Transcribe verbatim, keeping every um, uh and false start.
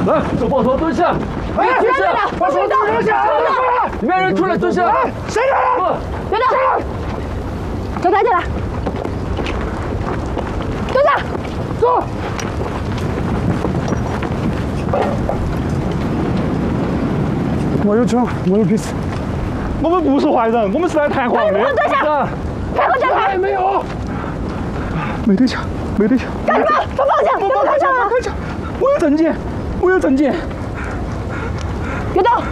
来，手抱头蹲下。哎，蹲下，把手蹲下。里面人出来蹲下。谁人？ 别动，手抬起来。蹲下。 坐。 我有枪，我有 P 四。我们不是坏人，我们是来谈话的。 蹲下。开口站台。 没有。 没得枪，没得枪。 干什么？不放枪！不放枪啊！ 开枪！我有证件，我有证件。 别动！